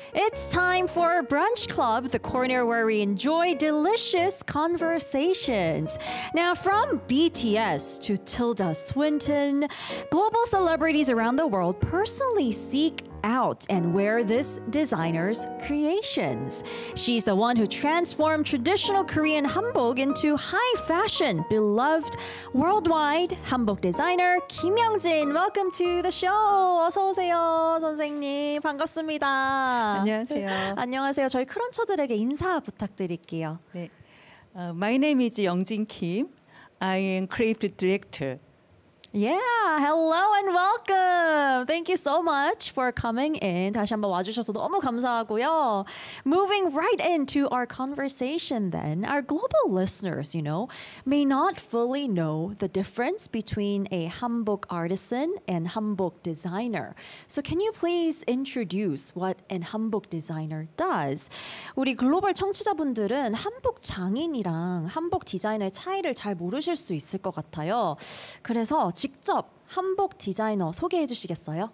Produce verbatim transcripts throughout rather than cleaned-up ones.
It's time for Brunch Club, the corner where we enjoy delicious conversations. Now, from B T S to Tilda Swinton, global celebrities around the world personally seek out and wear this designer's creations. She's the one who transformed traditional Korean hanbok into high fashion, beloved worldwide hanbok designer Kim Young-jin. Welcome to the show. 어서 오세요, 선생님. 반갑습니다. 안녕하세요. 안녕하세요. 저희 크런처들에게 인사 부탁드릴게요. 네. Uh, my name is Young-jin Kim. I am creative director. Yeah, hello and welcome. Thank you so much for coming in. 다시 한번 와주셔서 너무 감사하고요. Moving right into our conversation then, our global listeners, you know, may not fully know the difference between a hanbok artisan and hanbok designer. So can you please introduce what an hanbok designer does? 우리 글로벌 청취자분들은 한복 장인이랑 한복 디자이너의 차이를 잘 모르실 수 있을 것 같아요. 그래서 직접 한복 디자이너 소개해 주시겠어요?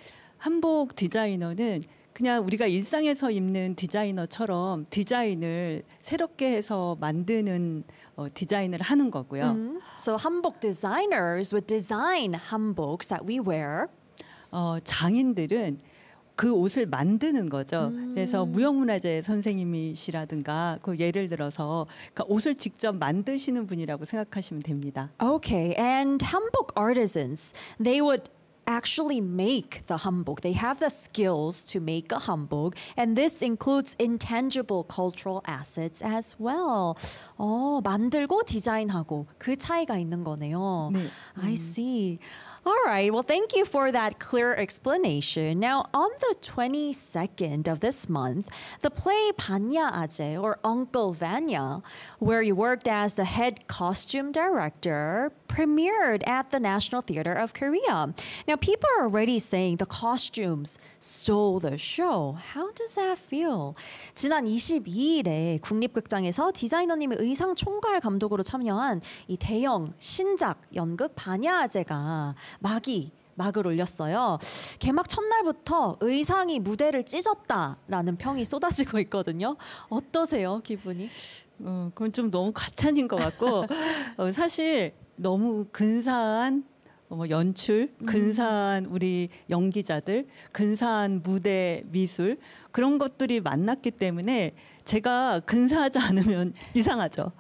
한복 디자이너는 그냥 우리가 일상에서 입는 디자이너처럼 디자인을 새롭게 해서 만드는 어, 디자인을 하는 거고요. Mm-hmm. So hanbok designers would design hanboks that we wear. 어, 장인들은 그 옷을 만드는 거죠. 음. 그래서 무형문화재 선생님이시라든가 그 예를 들어서 그러니까 옷을 직접 만드시는 분이라고 생각하시면 됩니다. Okay, and hanbok artisans, they would actually make the hanbok. They have the skills to make a hanbok, and this includes intangible cultural assets as well. 어, 만들고 디자인하고 그 차이가 있는 거네요. 네. I see. All right. Well, thank you for that clear explanation. Now, on the twenty-second of this month, the play Banya Aje, or Uncle Vanya, where you worked as the head costume director, premiered at the National Theatre of Korea. Now, people are already saying the costumes stole the show. How does that feel? 지난 이십이일에 국립극장에서 디자이너님의 의상 총괄 감독으로 참여한 이 대형 신작 연극 바냐아제가 막이 막을 올렸어요. 개막 첫날부터 의상이 무대를 찢었다라는 평이 쏟아지고 있거든요. 어떠세요, 기분이? 어, 그건 좀 너무 과찬인 것 같고 어, 사실 너무 근사한 뭐 연출, 근사한 우리 연기자들, 근사한 무대 미술 그런 것들이 만났기 때문에 제가 근사하지 않으면 이상하죠.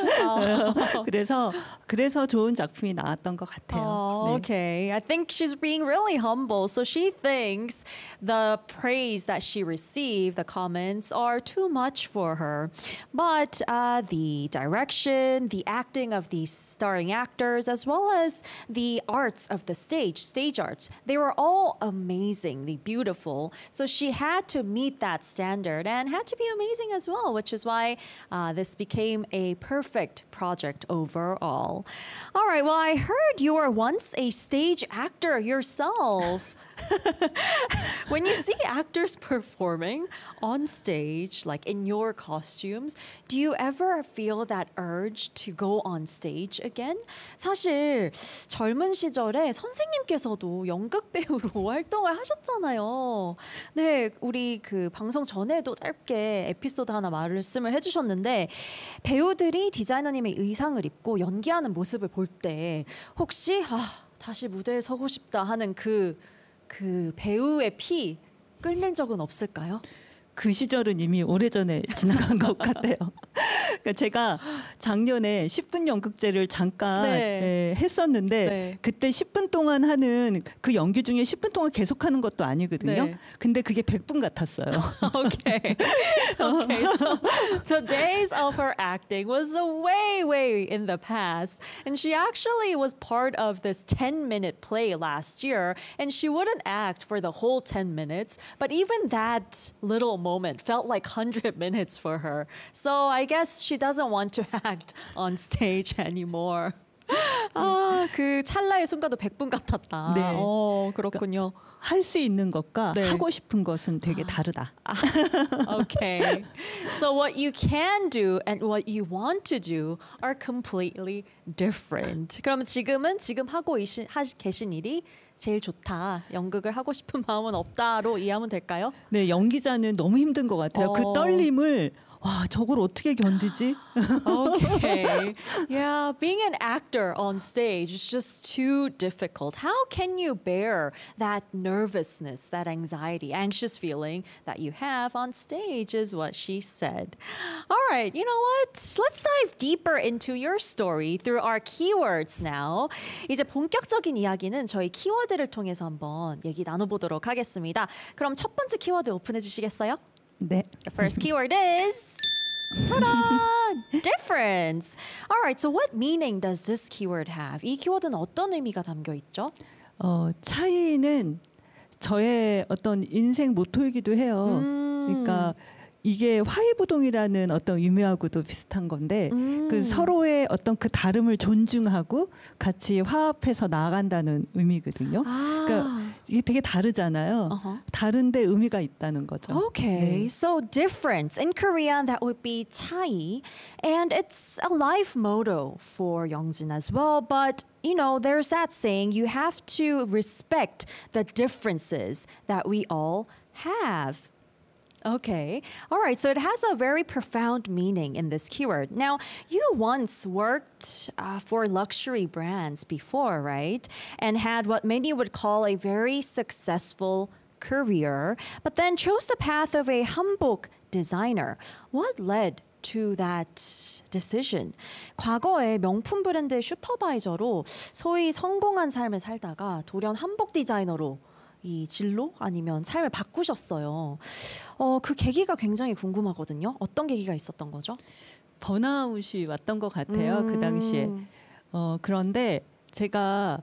그래서 그래서 좋은 작품이 나왔던 것 같아요. Oh, 네. okay. I think she's being really humble. So she thinks the praise that she received, the comments, are too much for her. But uh, the direction, the acting of the starring actors, as well as the arts of the stage, stage arts, they were all amazingly beautiful. So she had to meet that standard and had to be amazing as well, which is why uh, this became a perfect project overall. All right, well, I heard you were once a stage actor yourself. When you see actors performing on stage, like in your costumes, do you ever feel that urge to go on stage again? 사실 젊은 시절에 선생님께서도 연극 배우로 활동을 하셨잖아요. 네, 우리 그 방송 전에도 짧게 에피소드 하나 말씀을 해주셨는데 배우들이 디자이너님의 의상을 입고 연기하는 모습을 볼 때 혹시 아, 다시 무대에 서고 싶다 하는 그 그 배우의 피 끓는 적은 없을까요? 그 시절은 이미 오래전에 지나간 것 같아요. 그러니까 제가 작년에 십 분 연극제를 잠깐 네. 예, 했었는데 네. 그때 십 분 동안 하는 그 연기 중에 십 분 동안 계속하는 것도 아니거든요. 네. 근데 그게 백 분 같았어요. Okay. Okay. So the days of her acting was way, way in the past. And she actually was part of this ten minute play last year. And she wouldn't act for the whole ten minutes. But even that little moment felt like one hundred minutes for her. So I guess she doesn't want to act on stage anymore. 아, 그 찰나의 순간도 백 분 같았다. 네. 어, 그렇군요. 할 수 있는 것과 네. 하고 싶은 것은 되게 다르다. Okay. So what you can do and what you want to do are completely different. 그러면 지금은 지금 하고 이시, 하, 계신 일이 제일 좋다. 연극을 하고 싶은 마음은 없다로 이해하면 될까요? 네, 연기자는 너무 힘든 것 같아요. 어. 그 떨림을 와, 저걸 어떻게 견디지? Okay. Yeah, being an actor on stage is just too difficult. How can you bear that nervousness, that anxiety, anxious feeling that you have on stage is what she said. All right, you know what? Let's dive deeper into your story through our keywords now. 이제 본격적인 이야기는 저희 키워드를 통해서 한번 얘기 나눠보도록 하겠습니다. 그럼 첫 번째 키워드 오픈해 주시겠어요? 네. The first keyword is ta-da! Difference. All right, so what meaning does this keyword have? 이 키워드는 어떤 의미가 담겨 있죠? 어, 차이는 저의 어떤 인생 모토이기도 해요. 그러니까 이게 화이부동이라는 어떤 의미하고도 비슷한 건데 음. 그 서로의 어떤 그 다름을 존중하고 같이 화합해서 나아간다는 의미거든요. 아. 그러니까 이게 되게 다르잖아요. Uh-huh. 다른데 의미가 있다는 거죠. Okay, 네. so difference. In Korean, that would be 차이. And it's a life motto for Youngjin as well. But, you know, there's that saying, you have to respect the differences that we all have. Okay. All right. So it has a very profound meaning in this keyword. Now, you once worked uh, for luxury brands before, right? And had what many would call a very successful career, but then chose the path of a hanbok designer. What led to that decision? 과거에 명품 브랜드의 슈퍼바이저로 소위 성공한 삶을 살다가 돌연 한복 디자이너로 이 진로 아니면 삶을 바꾸셨어요. 어, 그 계기가 굉장히 궁금하거든요. 어떤 계기가 있었던 거죠? 번아웃이 왔던 것 같아요. 음. 그 당시에. 어, 그런데 제가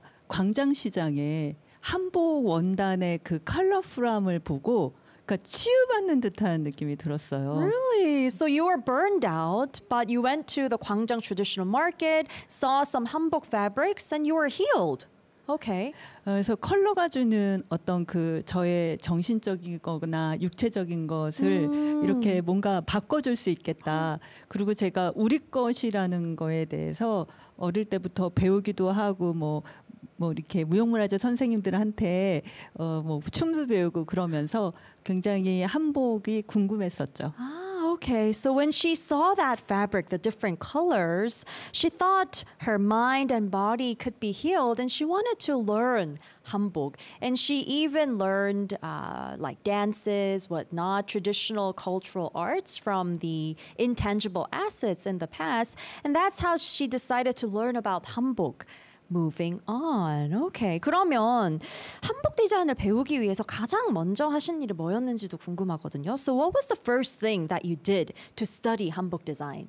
광장시장에 한복 원단의 그 컬러풀함을 보고 그러니까 치유받는 듯한 느낌이 들었어요. Really? So you were burned out, but you went to the Gwangjang traditional market, saw some hanbok fabrics, and you were healed. Okay. 그래서 컬러가 주는 어떤 그 저의 정신적인 거나 육체적인 것을 음. 이렇게 뭔가 바꿔줄 수 있겠다. 그리고 제가 우리 것이라는 거에 대해서 어릴 때부터 배우기도 하고 뭐. 뭐 이렇게 무형문화재 선생님들한테 어 뭐 춤도 배우고 그러면서 굉장히 한복이 궁금했었죠. Ah, okay. So when she saw that fabric, the different colors, she thought her mind and body could be healed, and she wanted to learn hanbok. And she even learned uh, like dances, whatnot, traditional cultural arts from the intangible assets in the past. And that's how she decided to learn about hanbok. Moving on. Okay. 그러면 한복 디자인을 배우기 위해서 가장 먼저 하신 일이 뭐였는지도 궁금하거든요. So what was the first thing that you did to study 한복 design?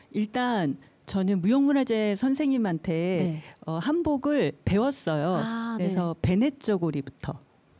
일단 저는 무형문화재 선생님한테 네. 어, 한복을 배웠어요. 아, 그래서 베네쩌고리부터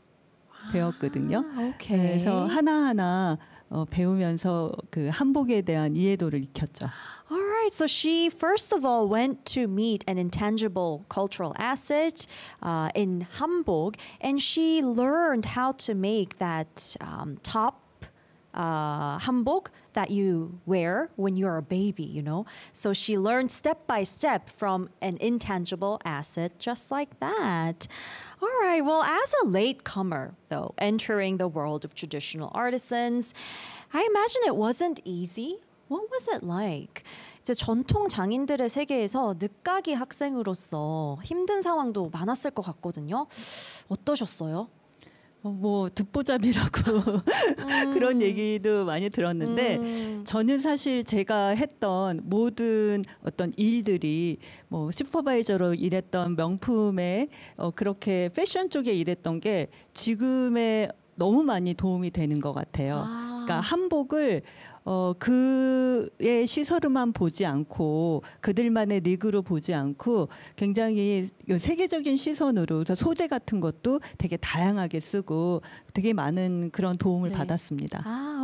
배웠거든요. 아, 오케이. 그래서 하나하나 어, 배우면서 그 한복에 대한 이해도를 익혔죠. All right, so she first of all went to meet an intangible cultural asset uh, in hanbok, and she learned how to make that um, top uh, hanbok that you wear when you're a baby, you know. So she learned step by step from an intangible asset just like that. All right, well, as a latecomer, though, entering the world of traditional artisans, I imagine it wasn't easy. What was it like? 이제 전통 장인들의 세계에서 늦가기 학생으로서 힘든 상황도 많았을 것 같거든요. 어떠셨어요? 어, 뭐 듣보잡이라고 그런 얘기도 많이 들었는데 음. 저는 사실 제가 했던 모든 어떤 일들이 뭐 슈퍼바이저로 일했던 명품에 어, 그렇게 패션 쪽에 일했던 게 지금에 너무 많이 도움이 되는 것 같아요. 아. 그러니까 한복을 어, 그의 시설만 보지 않고 그들만의 리그로 보지 않고 굉장히 세계적인 시선으로 소재 같은 것도 되게 다양하게 쓰고 되게 많은 그런 도움을 네. 받았습니다. 아,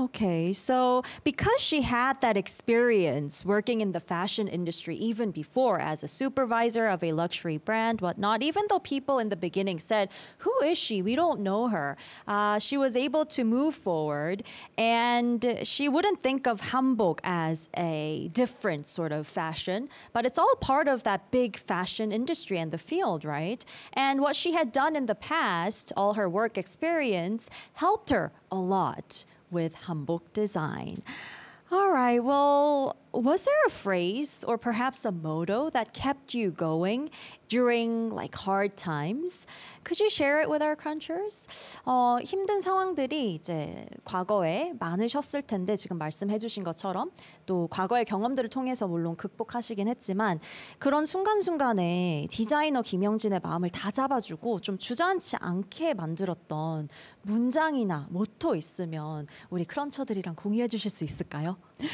Okay, so because she had that experience working in the fashion industry even before as a supervisor of a luxury brand, whatnot, even though people in the beginning said, who is she? We don't know her. Uh, she was able to move forward and she wouldn't think of hanbok as a different sort of fashion, but it's all part of that big fashion industry and the field, right? And what she had done in the past, all her work experience, helped her a lot with hanbok design. All right, well, was there a phrase or perhaps a motto that kept you going during like hard times? Could you share it with our crunchers? 어, 힘든 상황들이 이제 과거에 많으셨을 텐데 지금 말씀해 주신 것처럼 또 과거의 경험들을 통해서 물론 극복하시긴 했지만 그런 순간순간에 디자이너 김영진의 마음을 다 잡아주고 좀 주저앉지 않게 만들었던 문장이나 모토 있으면 우리 크런처들이랑 공유해 주실 수 있을까요?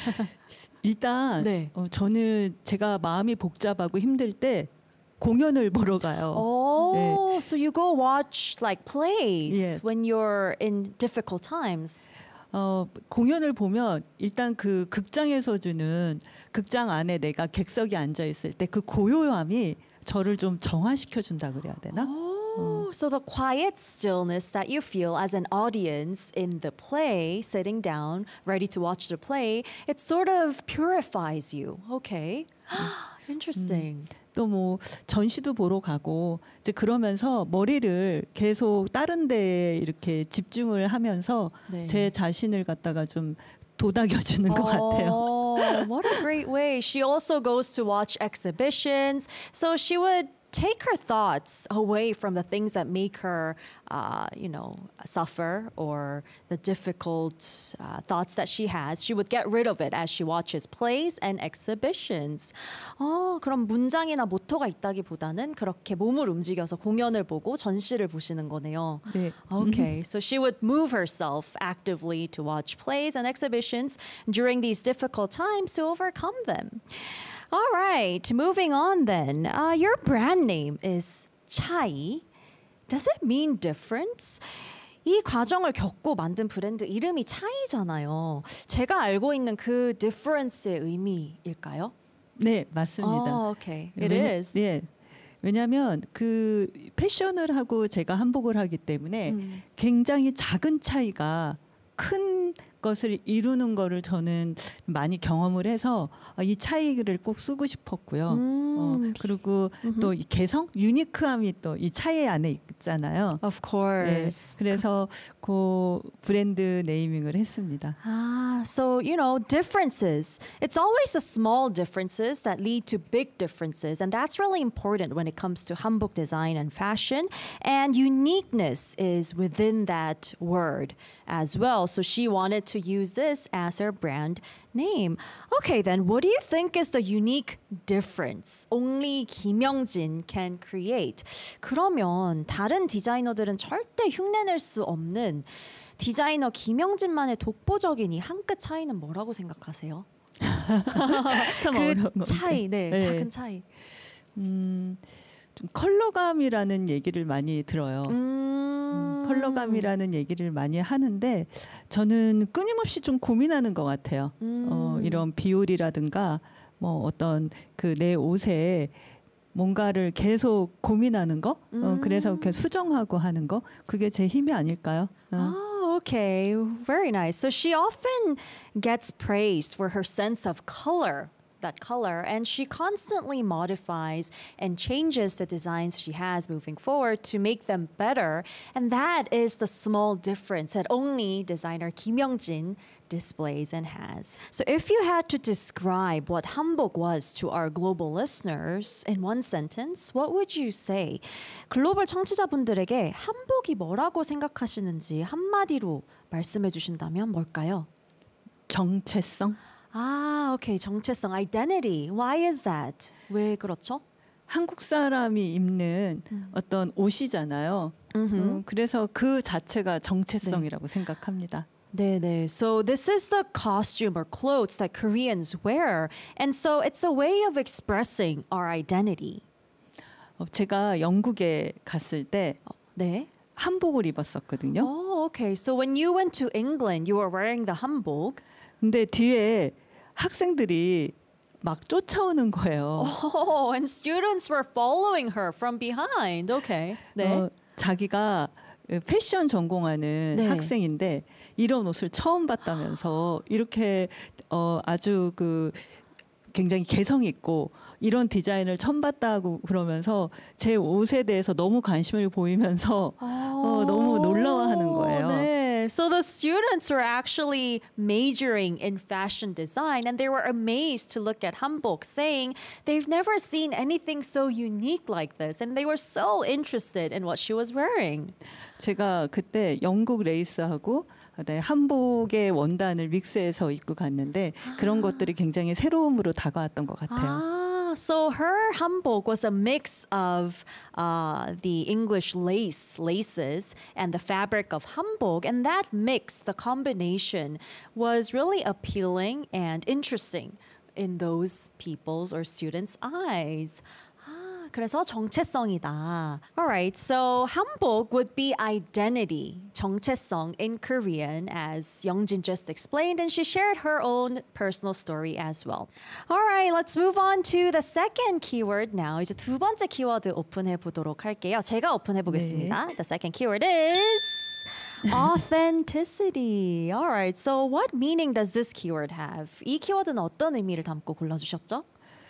일단 네. 어, 저는 제가 마음이 복잡하고 힘들 때 공연을 보러 가요. Oh, 네. so you go watch like plays Yes. when you're in difficult times. 어, 공연을 보면 일단 그 극장에서 주는 극장 안에 내가 객석에 앉아 있을 때 그 고요함이 저를 좀 정화시켜 준다 그래야 되나? Oh, so the quiet stillness that you feel as an audience in the play, sitting down, ready to watch the play, it sort of purifies you. Okay. Interesting. 또 뭐 전시도 보러 가고 이제 그러면서 머리를 계속 다른 데에 이렇게 집중을 하면서 네. 제 자신을 갖다가 좀 도닥여 주는 것 같아요. Oh, what a great way. She also goes to watch exhibitions. So she would take her thoughts away from the things that make her, uh, you know, suffer or the difficult uh, thoughts that she has. She would get rid of it as she watches plays and exhibitions. 어, 그럼 문장이나 모토가 있다기보다는 그렇게 몸을 움직여서 공연을 보고 전시를 보시는 거네요. 네. Okay, so she would move herself actively to watch plays and exhibitions during these difficult times to overcome them. All right, moving on then. Uh, your brand name is 차이. Does it mean difference? 이 과정을 겪고 만든 브랜드 이름이 차이잖아요. 제가 알고 있는 그 difference의 의미일까요? 네, 맞습니다. Oh, okay. It 왜냐- is. 네. 왜냐하면 그 패션을 하고 제가 한복을 하기 때문에 음. 굉장히 작은 차이가 큰 것을 이루는 거를 저는 많이 경험을 해서 이 차이를 꼭 쓰고 싶었고요. 음. 어, 그리고 또 이 개성, 유니크함이 또 이 차이 안에 있잖아요. Of 예, course. 그래서 그 브랜드 네이밍을 했습니다. Ah, so, you know, differences. It's always the small differences that lead to big differences. And that's really important when it comes to hanbok design and fashion. And uniqueness is within that word as well. So she wanted to use this as her brand name. Okay, then what do you think is the unique difference only 김영진 can create? 그러면 다른 디자이너들은 절대 흉내낼 수 없는 디자이너 김영진만의 독보적인 이 한 끗 차이는 뭐라고 생각하세요? 참 그 어려운 거. 차이, 네, 네. 작은 차이. 음, 좀 컬러감이라는 얘기를 많이 들어요. 음, 컬러감이라는 얘기를 많이 하는데 저는 끊임없이 좀 고민하는 것 같아요. 음. 어, 이런 비율이라든가 뭐 어떤 그 내 옷에 뭔가를 계속 고민하는 거, 어, 그래서 이렇게 수정하고 하는 거, 그게 제 힘이 아닐까요? 어. Oh, okay. Very nice. So she often gets praised for her sense of color, that color, and she constantly modifies and changes the designs she has moving forward to make them better. And that is the small difference that only designer Kim Young-jin displays and has. So if you had to describe what hanbok was to our global listeners in one sentence, what would you say? 글로벌 청취자분들에게 한복이 뭐라고 생각하시는지 한마디로 말씀해 주신다면 뭘까요? 정체성. 아, 오케이. 정체성, identity. Why is that? 왜 그렇죠? 한국 사람이 입는 어떤 옷이잖아요. 음, 그래서 그 자체가 정체성이라고 생각합니다. 네, 네. So this is the costume or clothes that Koreans wear. And so it's a way of expressing our identity. 어, 제가 영국에 갔을 때 네. 한복을 입었었거든요. Oh, Oh, okay. So when you went to England, you were wearing the hanbok. 근데 뒤에 학생들이 막 쫓아오는 거예요. Oh, and students were following her from behind. Okay. 네. 어, 자기가 패션 전공하는 네. 학생인데 이런 옷을 처음 봤다면서 이렇게 어, 아주 그 굉장히 개성 있고 이런 디자인을 처음 봤다고 그러면서 제 옷에 대해서 너무 관심을 보이면서 어, 너무 놀라워하는 거예요. 네. So the students were actually majoring in fashion design and they were amazed to look at hanbok, saying they've never seen anything so unique like this and they were so interested in what she was wearing. 제가 그때 영국 레이스하고 네, 한복의 원단을 믹스해서 입고 갔는데 그런 것들이 굉장히 새로움으로 다가왔던 것 같아요. Ah, so her hanbok was a mix of uh, the English lace, laces, and the fabric of hanbok, and that mix, the combination, was really appealing and interesting in those people's or students' eyes. 그래서 정체성이다. Alright, so hanbok would be identity, 정체성 in Korean, as Youngjin just explained, and she shared her own personal story as well. Alright, let's move on to the second keyword now. 이제 두 번째 키워드 오픈해 보도록 할게요. 제가 오픈해 보겠습니다. 네. The second keyword is authenticity. Alright, so what meaning does this keyword have? 이 키워드는 어떤 의미를 담고 골라주셨죠?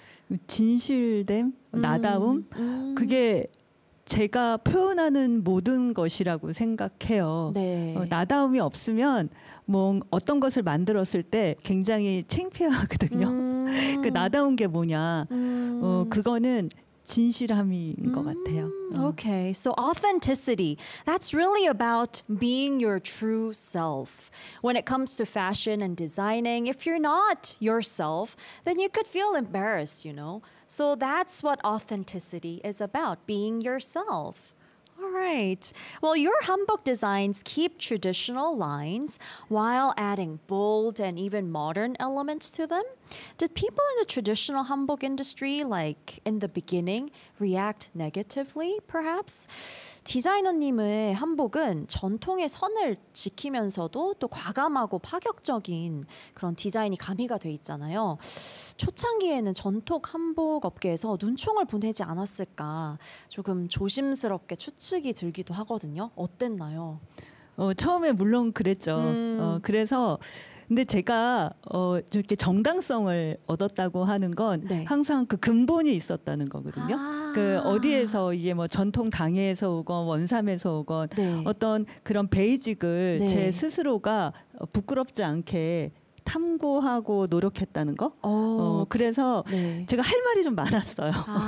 진실됨, 나다움, 음. 그게 제가 표현하는 모든 것이라고 생각해요. 네. 어, 나다움이 없으면 뭐 어떤 것을 만들었을 때 굉장히 창피하거든요. 음. 그 나다운 게 뭐냐? 음. 어, 그거는 진실함인 것 같아요. 어. Okay, so authenticity, that's really about being your true self. When it comes to fashion and designing, if you're not yourself, then you could feel embarrassed, you know? So that's what authenticity is about, being yourself. All right. Well, your hanbok designs keep traditional lines while adding bold and even modern elements to them. Did people in the traditional hanbok industry, like in the beginning, react negatively, perhaps? 디자이너님의 한복은 전통의 선을 지키면서도 또 과감하고 파격적인 그런 디자인이 가미가 돼 있잖아요. 초창기에는 전통 한복 업계에서 눈총을 보내지 않았을까 조금 조심스럽게 추측이 들기도 하거든요. 어땠나요? 어, 처음에 물론 그랬죠. 음. 어, 그래서 근데 제가 어, 이렇게 정당성을 얻었다고 하는 건 네. 항상 그 근본이 있었다는 거거든요. 아. 그 어디에서 이게 뭐 전통 당해에서 오건 원삼에서 오건 네. 어떤 그런 베이직을 네. 제 스스로가 부끄럽지 않게 탐구하고 노력했다는 거. 어, 어, 그래서 네. 제가 할 말이 좀 많았어요.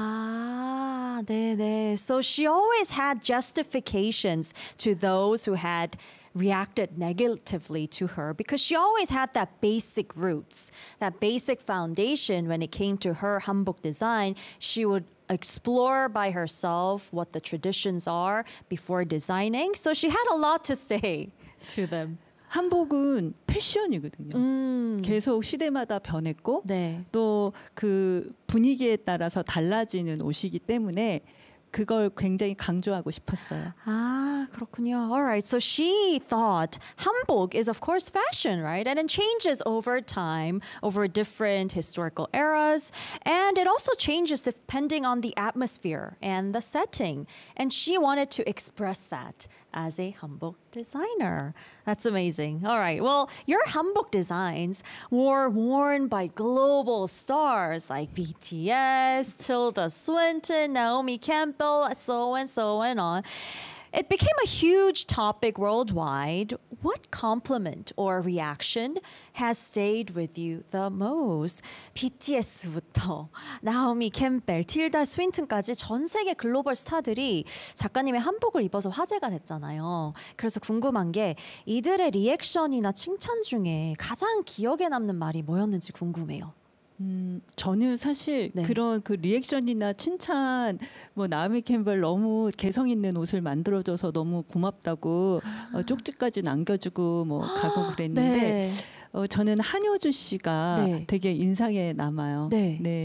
아, 네네. So she always had justifications to those who had reacted negatively to her because she always had that basic roots, that basic foundation when it came to her hanbok design. She would explore by herself what the traditions are before designing. So she had a lot to say to them. 한복은 패션이거든요. 음, 계속 시대마다 변했고 네. 또 그 분위기에 따라서 달라지는 옷이기 때문에 그걸 굉장히 강조하고 싶었어요. Ah, 그렇군요. All right. So she thought hanbok is of course fashion, right? And it changes over time, over different historical eras, and it also changes depending on the atmosphere and the setting. And she wanted to express that as a hanbok designer. That's amazing. All right. Well, your hanbok designs were worn by global stars like B T S, Tilda Swinton, Naomi Campbell, so and so and on. It became a huge topic worldwide. What compliment or reaction has stayed with you the most? 비티에스부터 나오미 캠벨, 틸다 스윈튼까지 전 세계 글로벌 스타들이 작가님의 한복을 입어서 화제가 됐잖아요. 그래서 궁금한 게 이들의 리액션이나 칭찬 중에 가장 기억에 남는 말이 뭐였는지 궁금해요. 음, 저는 사실 네. 그런 그 리액션이나 칭찬 뭐 나오미 캠벨 너무 개성 있는 옷을 만들어줘서 너무 고맙다고 어, 쪽지까지 남겨주고 뭐 가고 그랬는데 네. 어, 저는 한효주 씨가 네. 되게 인상에 남아요. 네. 네.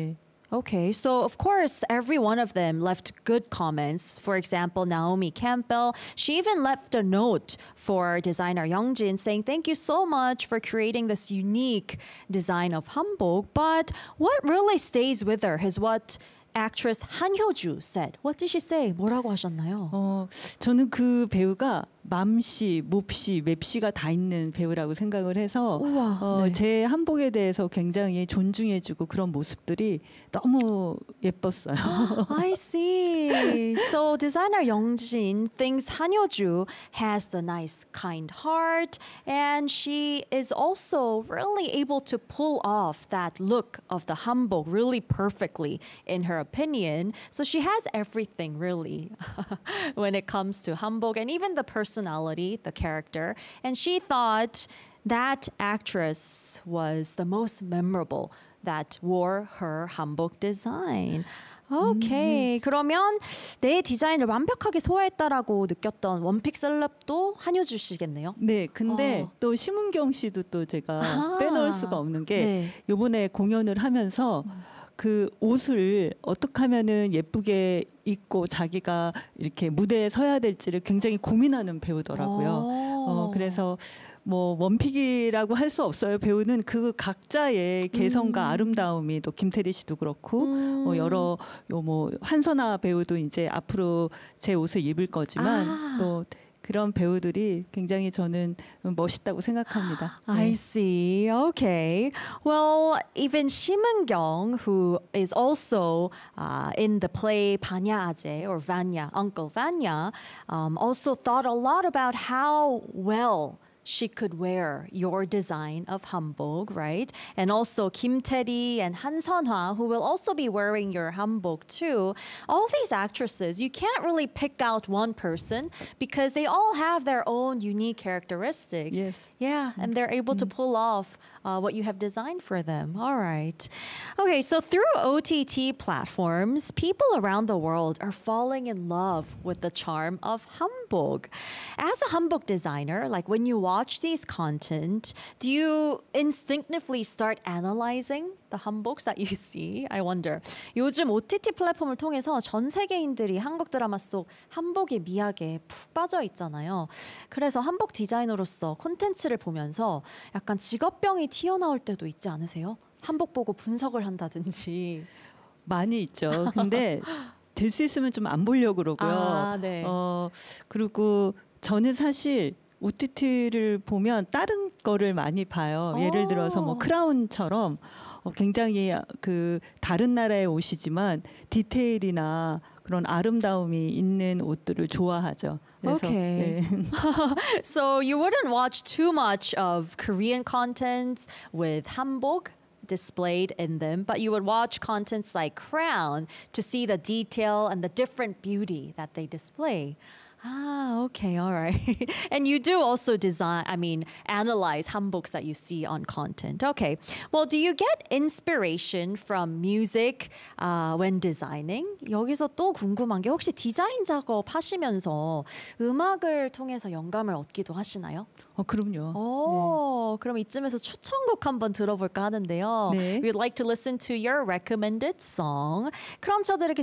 Okay, so of course, every one of them left good comments. For example, Naomi Campbell, she even left a note for designer Youngjin saying, thank you so much for creating this unique design of hanbok. But what really stays with her is what actress Han Hyo-ju said. What did she say? 뭐라고 하셨나요? 어, 저는 그 배우가 맘씨, 몹씨, 맵씨가 다 있는 배우라고 생각을 해서 우와, 어, 네. 제 한복에 대해서 굉장히 존중해주고 그런 모습들이 너무 예뻤어요. I see. So designer Youngjin thinks Han Hyo-ju has the nice, kind heart, and she is also really able to pull off that look of the hanbok really perfectly, in her opinion. So she has everything really when it comes to hanbok, and even the personality, the character. And she thought that actress was the most memorable that wore her hanbok design. 오케이. 음. 그러면 내 디자인을 완벽하게 소화했다라고 느꼈던 원픽 셀럽도 한효주 씨겠네요. 네, 근데 어. 또 심은경 씨도 또 제가 아. 빼놓을 수가 없는 게 네. 요번에 공연을 하면서 그 옷을 어떻게 하면은 예쁘게 입고 자기가 이렇게 무대에 서야 될지를 굉장히 고민하는 배우더라고요. 어, 그래서 뭐 원픽이라고 할 수 없어요. 배우는 그 각자의 개성과 음. 아름다움이 또 김태리 씨도 그렇고 음. 어, 여러 요 뭐 한선아 배우도 이제 앞으로 제 옷을 입을 거지만 아. 또 그런 배우들이 굉장히 저는 멋있다고 생각합니다. I 네. see. Okay. Well, even Shim Eun-kyung, who is also uh, in the play Banya Aje or Vanya, Uncle Vanya, um, also thought a lot about how well she could wear your design of hanbok, right? And also Kim Tae-ri and Han Sun-hwa, who will also be wearing your hanbok too. All these actresses, you can't really pick out one person because they all have their own unique characteristics. Yes. Yeah, and they're able to pull off uh, what you have designed for them. All right. Okay, so through O T T platforms, people around the world are falling in love with the charm of hanbok. As a hanbok designer, like when you watch these content, do you instinctively start analyzing the hanboks that you see? I wonder. 요즘 오티티 플랫폼을 통해서 전 세계인들이 한국 드라마 속 한복의 미학에 푹 빠져 있잖아요. 그래서 한복 디자이너로서 콘텐츠를 보면서 약간 직업병이 튀어나올 때도 있지 않으세요? 한복 보고 분석을 한다든지. 많이 있죠. 근데 될 수 있으면 좀 안 보려고 그러고요. 아, 네. 어, 그리고 저는 사실 오티티를 보면 다른 거를 많이 봐요. 오. 예를 들어서 뭐 크라운처럼 어, 굉장히 그 다른 나라의 옷이지만 디테일이나 그런 아름다움이 있는 옷들을 좋아하죠. 그래서 Okay. 네. So you wouldn't watch too much of Korean contents with hanbok displayed in them, but you would watch contents like Crown to see the detail and the different beauty that they display. Ah, okay, all right. And you do also design, I mean, analyze hanboks that you see on content. Okay. Well, do you get inspiration from music uh, when designing? 여기서 또 궁금한 게 혹시 디자인 작업 하시면서 음악을 통해서 영감을 얻기도 하시나요? 어, 그럼요. 오, 그럼 이쯤에서 추천곡 한번 들어볼까 하는데요. 네. We'd like to listen to your recommended song. 크런처들에게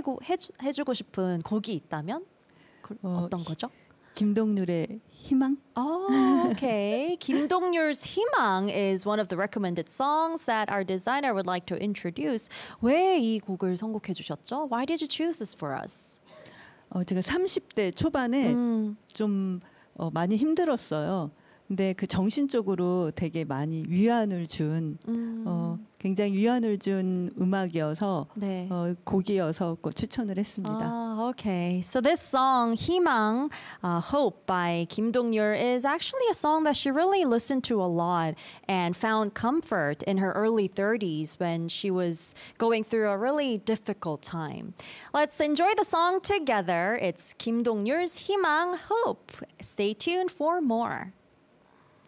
소개해주고 싶은 곡이 있다면? 그, 어, 어떤 거죠? 김동률의 희망. Oh, okay. Kim Dong-ryul's 희망 is one of the recommended songs that our designer would like to introduce. 왜 이 곡을 선곡해 주셨죠? Why did you choose this for us? 어, 제가 삼십 대 초반에 음. 좀 어, 많이 힘들었어요. 근데 그 정신적으로 되게 많이 위안을 준 음. 어, 굉장히 위안을 준 음악이어서 네. 어, 곡이어서 꼭 추천을 했습니다. Ah, okay. So this song, 희망, uh, Hope by Kim Dong-ryul is actually a song that she really listened to a lot and found comfort in her early thirties when she was going through a really difficult time. Let's enjoy the song together. It's Kim Dong-ryul's 희망, Hope. Stay tuned for more.